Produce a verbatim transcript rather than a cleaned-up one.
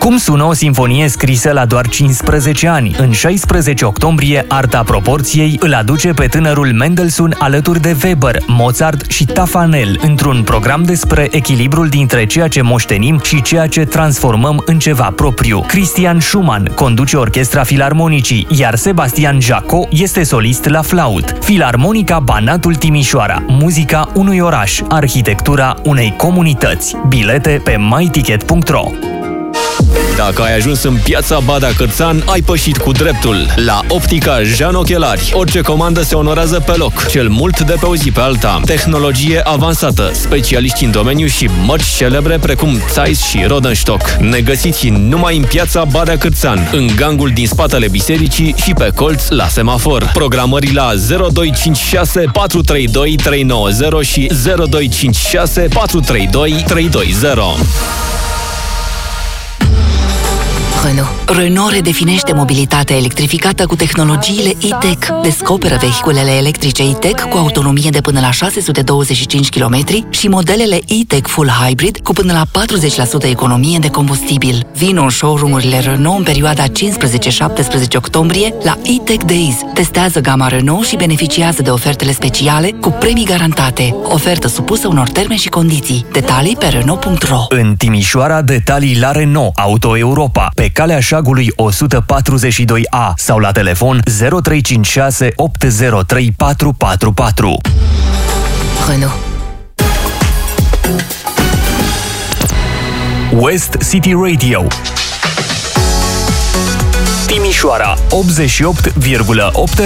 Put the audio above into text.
Cum sună o simfonie scrisă la doar cincisprezece ani? În șaisprezece octombrie, Arta Proporției îl aduce pe tânărul Mendelssohn alături de Weber, Mozart și Tafanel într-un program despre echilibrul dintre ceea ce moștenim și ceea ce transformăm în ceva propriu. Christian Schumann conduce Orchestra Filarmonicii, iar Sebastian Jacot este solist la flaut. Filarmonica Banatul Timișoara, muzica unui oraș, arhitectura unei comunități. Bilete pe my ticket punct ro. Dacă ai ajuns în Piața Badea Cârțan, ai pășit cu dreptul. La Optica Jean Ochelari, orice comandă se onorează pe loc, cel mult de pe o zi pe alta. Tehnologie avansată, specialiști în domeniu și mărci celebre precum Zeiss și Rodenstock. Ne găsiți numai în Piața Badea Cârțan, în gangul din spatele bisericii și pe colț la semafor. Programări la zero doi cinci șase patru trei doi trei nouă zero și zero doi cinci șase patru trei doi trei doi zero. Renault. Renault redefinește mobilitatea electrificată cu tehnologiile e-tech. Descoperă vehiculele electrice e-tech cu autonomie de până la șase sute douăzeci și cinci de kilometri și modelele e-tech Full Hybrid cu până la patruzeci la sută economie de combustibil. Vino în showroom-urile Renault în perioada cincisprezece șaptesprezece octombrie la e-tech Days. Testează gama Renault și beneficiază de ofertele speciale cu premii garantate. Ofertă supusă unor termeni și condiții. Detalii pe Renault punct ro. În Timișoara, detalii la Renault Auto Europa, pe Calea Șagului o sută patruzeci și doi A sau la telefon zero trei cinci șase opt zero trei patru patru patru. Renault. West City Radio Timișoara optzeci și opt virgulă opt